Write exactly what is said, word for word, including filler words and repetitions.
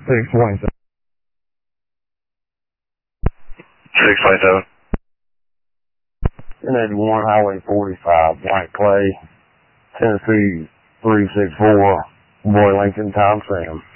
six twenty-seven. six twenty-seven. ten eighty-one Highway forty-five, White Clay, Tennessee three six four, Boy Lincoln, Tom Sam.